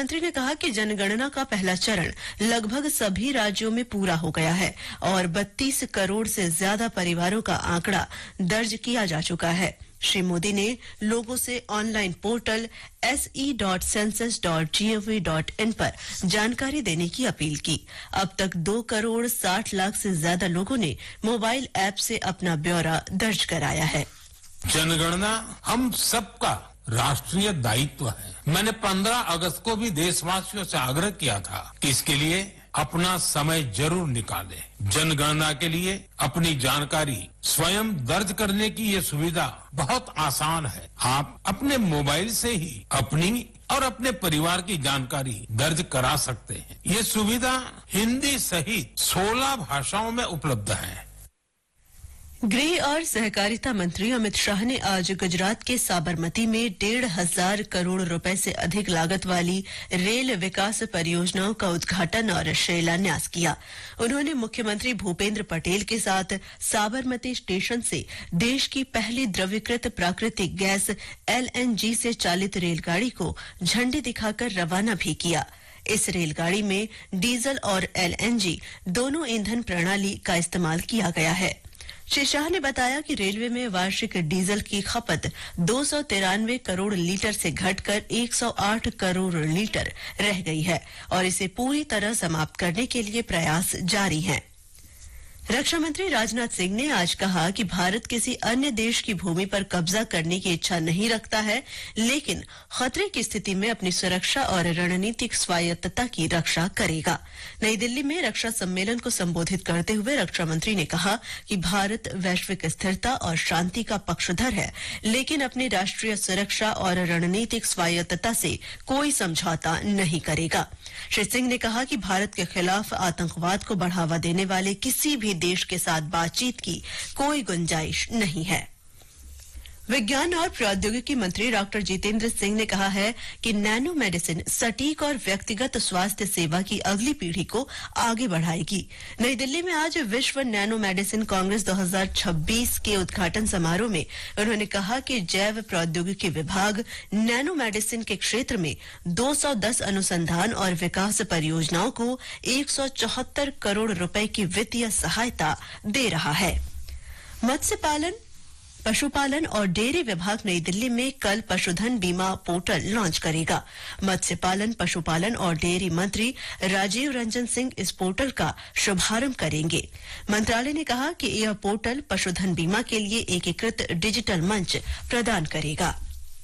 प्रधानमंत्री ने कहा कि जनगणना का पहला चरण लगभग सभी राज्यों में पूरा हो गया है और 32 करोड़ से ज्यादा परिवारों का आंकड़ा दर्ज किया जा चुका है। श्री मोदी ने लोगों से ऑनलाइन पोर्टल se.census.gov.in पर जानकारी देने की अपील की। अब तक 2 करोड़ 60 लाख से ज्यादा लोगों ने मोबाइल ऐप से अपना ब्यौरा दर्ज कराया है। जनगणना हम सबका राष्ट्रीय दायित्व है। मैंने 15 अगस्त को भी देशवासियों से आग्रह किया था कि इसके लिए अपना समय जरूर निकालें। जनगणना के लिए अपनी जानकारी स्वयं दर्ज करने की ये सुविधा बहुत आसान है। आप अपने मोबाइल से ही अपनी और अपने परिवार की जानकारी दर्ज करा सकते हैं। ये सुविधा हिंदी सहित 16 भाषाओं में उपलब्ध है। गृह और सहकारिता मंत्री अमित शाह ने आज गुजरात के साबरमती में 1,500 करोड़ रुपए से अधिक लागत वाली रेल विकास परियोजनाओं का उद्घाटन और शिलान्यास किया। उन्होंने मुख्यमंत्री भूपेंद्र पटेल के साथ साबरमती स्टेशन से देश की पहली द्रवीकृत प्राकृतिक गैस LNG से चालित रेलगाड़ी को झंडी दिखाकर रवाना भी किया। इस रेलगाड़ी में डीजल और LNG दोनों ईंधन प्रणाली का इस्तेमाल किया गया है। श्री शाह ने बताया कि रेलवे में वार्षिक डीजल की खपत 293 करोड़ लीटर से घटकर 108 करोड़ लीटर रह गई है और इसे पूरी तरह समाप्त करने के लिए प्रयास जारी हैं। रक्षा मंत्री राजनाथ सिंह ने आज कहा कि भारत किसी अन्य देश की भूमि पर कब्जा करने की इच्छा नहीं रखता है, लेकिन खतरे की स्थिति में अपनी सुरक्षा और रणनीतिक स्वायत्तता की रक्षा करेगा। नई दिल्ली में रक्षा सम्मेलन को संबोधित करते हुए रक्षा मंत्री ने कहा कि भारत वैश्विक स्थिरता और शांति का पक्षधर है, लेकिन अपनी राष्ट्रीय सुरक्षा और रणनीतिक स्वायत्तता से कोई समझौता नहीं करेगा। श्री सिंह ने कहा कि भारत के खिलाफ आतंकवाद को बढ़ावा देने वाले किसी भी देश के साथ बातचीत की कोई गुंजाइश नहीं है। विज्ञान और प्रौद्योगिकी मंत्री डॉक्टर जितेंद्र सिंह ने कहा है कि नैनो मेडिसिन सटीक और व्यक्तिगत स्वास्थ्य सेवा की अगली पीढ़ी को आगे बढ़ाएगी। नई दिल्ली में आज विश्व नैनो मेडिसिन कांग्रेस 2026 के उद्घाटन समारोह में उन्होंने कहा कि जैव प्रौद्योगिकी विभाग नैनो मेडिसिन के क्षेत्र में 210 अनुसंधान और विकास परियोजनाओं को 174 करोड़ रुपए की वित्तीय सहायता दे रहा है। मत्स्य पालन, पशुपालन और डेयरी विभाग नई दिल्ली में कल पशुधन बीमा पोर्टल लॉन्च करेगा। मत्स्य पालन, पशुपालन और डेयरी मंत्री राजीव रंजन सिंह इस पोर्टल का शुभारंभ करेंगे। मंत्रालय ने कहा कि यह पोर्टल पशुधन बीमा के लिए एकीकृत डिजिटल मंच प्रदान करेगा।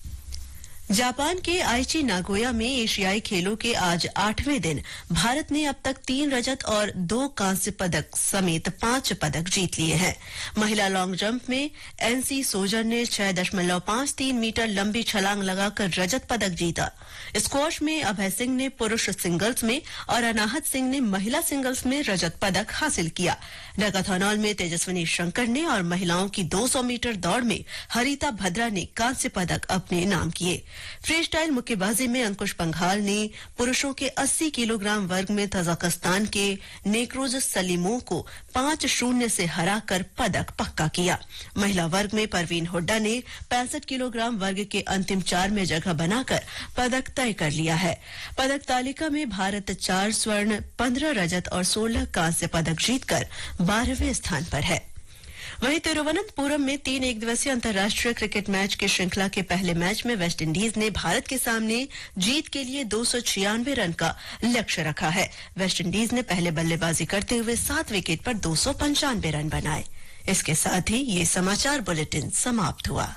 जापान के आइची नागोया में एशियाई खेलों के आज 8वें दिन भारत ने अब तक 3 रजत और 2 कांस्य पदक समेत 5 पदक जीत लिए हैं। महिला लॉन्ग जंप में एनसी सोजर ने 6.53 मीटर लंबी छलांग लगाकर रजत पदक जीता। स्क्वॉश में अभय सिंह ने पुरुष सिंगल्स में और अनाहत सिंह ने महिला सिंगल्स में रजत पदक हासिल किया। डैकाथलॉन में तेजस्विनी शंकर ने और महिलाओं की 200 मीटर दौड़ में हरिता भद्रा ने कांस्य पदक अपने नाम किए। फ्री स्टाइल मुक्केबाजी में अंकुश पंघाल ने पुरुषों के 80 किलोग्राम वर्ग में तजाकिस्तान के नेक्रोज सलीमोव को 5-0 से हराकर पदक पक्का किया। महिला वर्ग में परवीन हुड्डा ने 65 किलोग्राम वर्ग के अंतिम 4 में जगह बनाकर पदक तय कर लिया है। पदक तालिका में भारत 4 स्वर्ण, 15 रजत और 16 कांस्य पदक जीतकर 12वें स्थान पर है। वहीं तिरुवनंतपुरम में 3 एकदिवसीय अंतर्राष्ट्रीय क्रिकेट मैच की श्रृंखला के पहले मैच में वेस्टइंडीज ने भारत के सामने जीत के लिए 296 रन का लक्ष्य रखा है। वेस्टइंडीज ने पहले बल्लेबाजी करते हुए 7 विकेट पर 295 रन बनाए। इसके साथ ही ये समाचार बुलेटिन समाप्त हुआ।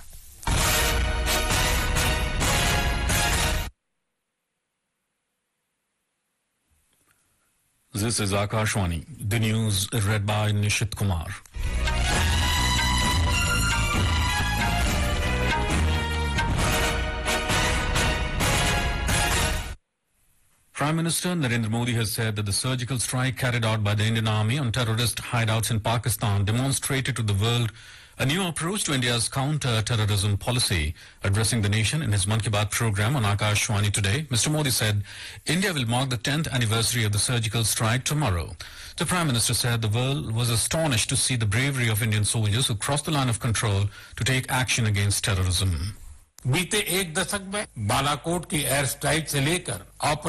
This is Akashwani. The news read by Nishit Kumar. Prime Minister Narendra Modi has said that the surgical strike carried out by the Indian Army on terrorist hideouts in Pakistan demonstrated to the world a new approach to India's counter-terrorism policy. Addressing the nation in his Mann Ki Baat program on Akashwani today, Mr. Modi said India will mark the 10th anniversary of the surgical strike tomorrow. The Prime Minister said the world was astonished to see the bravery of Indian soldiers who crossed the line of control to take action against terrorism. बीते 1 दशक में बालाकोट की air strike से लेकर